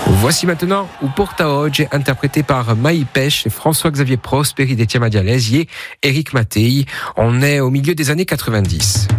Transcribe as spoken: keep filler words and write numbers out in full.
Voici maintenant ou Porta Oggi, interprété par Maï Pêche, François-Xavier Prosperi, Détiama Dialesi et Éric Mattei. On est au milieu des années quatre-vingt-dix.